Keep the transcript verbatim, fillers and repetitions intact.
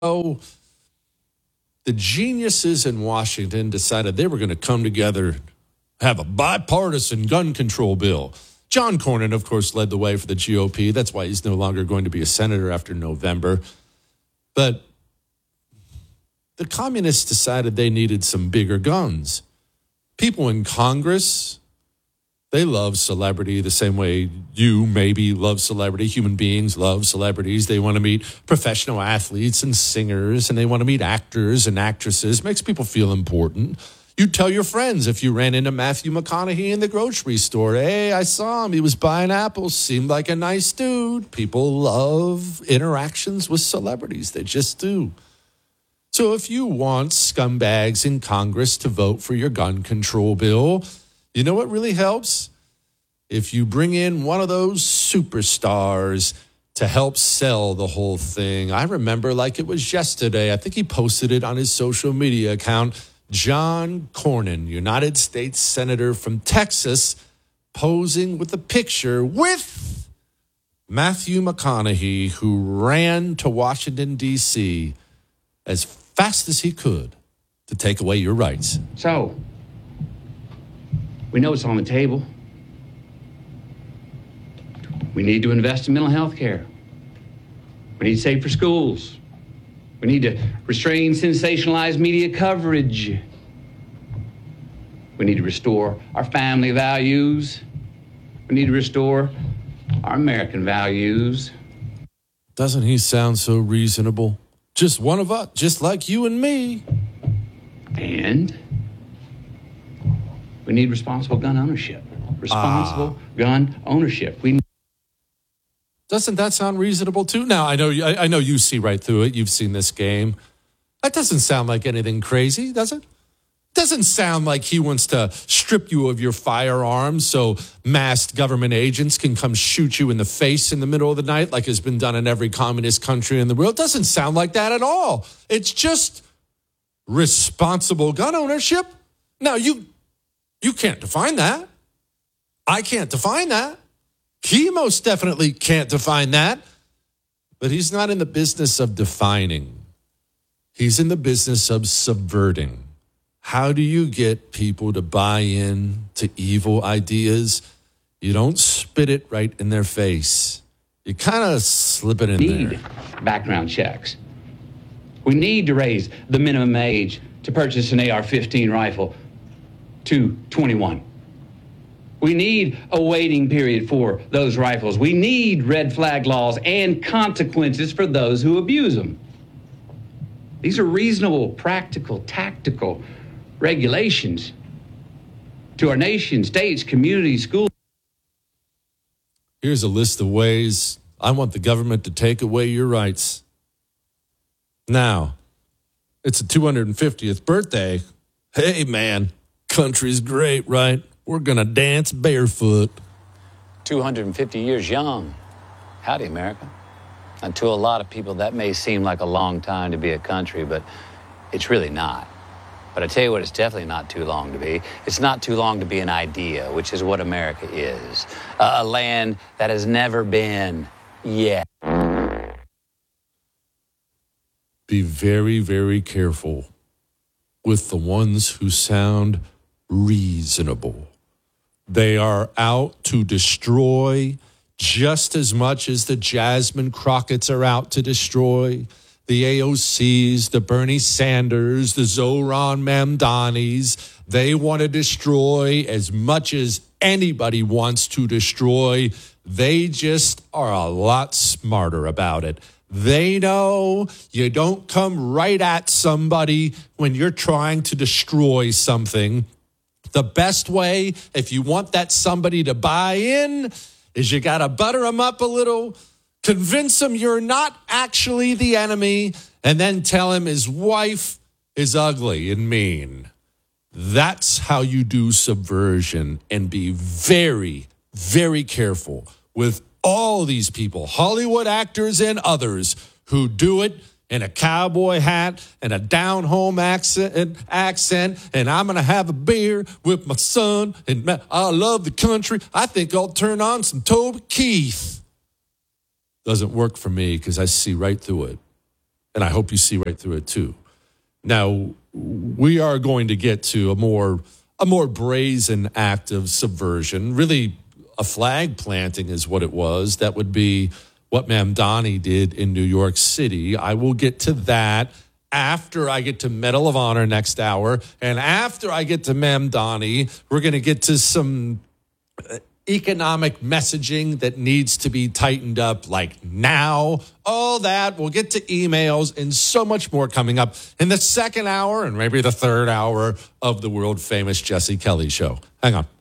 Oh, the geniuses in Washington decided they were going to come together, have a bipartisan gun control bill. John Cornyn, of course, led the way for the G O P. That's why he's no longer going to be a senator after November. But the communists decided they needed some bigger guns. People in Congress, they love celebrity the same way you maybe love celebrity. Human beings love celebrities. They want to meet professional athletes and singers, and they want to meet actors and actresses. Makes people feel important. You tell your friends if you ran into Matthew McConaughey in the grocery store. Hey, I saw him. He was buying apples. Seemed like a nice dude. People love interactions with celebrities. They just do. So if you want scumbags in Congress to vote for your gun control bill, you know what really helps? If you bring in one of those superstars to help sell the whole thing. I remember like it was yesterday. I think he posted it on his social media account. John Cornyn, United States Senator from Texas, posing with a picture with Matthew McConaughey, who ran to Washington, D C as fast as he could to take away your rights. So, we know it's on the table. We need to invest in mental health care. We need safer schools. We need to restrain sensationalized media coverage. We need to restore our family values. We need to restore our American values. Doesn't he sound so reasonable? Just one of us, just like you and me. And we need responsible gun ownership. Responsible ah. gun ownership. We Doesn't that sound reasonable too? Now, I know I, I know you see right through it. You've seen this game. That doesn't sound like anything crazy, does it? Doesn't sound like he wants to strip you of your firearms so masked government agents can come shoot you in the face in the middle of the night like has been done in every communist country in the world. It doesn't sound like that at all. It's just responsible gun ownership. Now, you you can't define that. I can't define that. He most definitely can't define that. But he's not in the business of defining. He's in the business of subverting. How do you get people to buy in to evil ideas? You don't spit it right in their face. You kind of slip it in need there. Background checks. We need to raise the minimum age to purchase an A R fifteen rifle to twenty-one. We need a waiting period for those rifles. We need red flag laws and consequences for those who abuse them. These are reasonable, practical, tactical regulations to our nation, states, communities, schools. Here's a list of ways I want the government to take away your rights. Now, it's the two hundred fiftieth birthday. Hey, man, country's great, right? We're going to dance barefoot. two hundred fifty years young. Howdy, America. And to a lot of people, that may seem like a long time to be a country, but it's really not. But I tell you what, it's definitely not too long to be. It's not too long to be an idea, which is what America is. Uh, a land that has never been yet. Be very, very careful with the ones who sound reasonable. They are out to destroy just as much as the Jasmine Crockett's are out to destroy. The A O Cs, the Bernie Sanders, the Zohran Mamdanis, they want to destroy as much as anybody wants to destroy. They just are a lot smarter about it. They know you don't come right at somebody when you're trying to destroy something. The best way, if you want that somebody to buy in, is you got to butter them up a little, convince him you're not actually the enemy, and then tell him his wife is ugly and mean. That's how you do subversion, and be very, very careful with all these people, Hollywood actors and others, who do it in a cowboy hat and a down-home accent, accent, and I'm going to have a beer with my son, and I love the country. I think I'll turn on some Toby Keith. Doesn't work for me because I see right through it. and I hope you see right through it too. Now, we are going to get to a more a more brazen act of subversion. Really, a flag planting is what it was. That would be what Mamdani did in New York City. I will get to that after I get to Medal of Honor next hour. And after I get to Mamdani, we're going to get to some economic messaging that needs to be tightened up, like now. All that. We'll get to emails and so much more coming up in the second hour and maybe the third hour of the world famous Jesse Kelly Show. Hang on.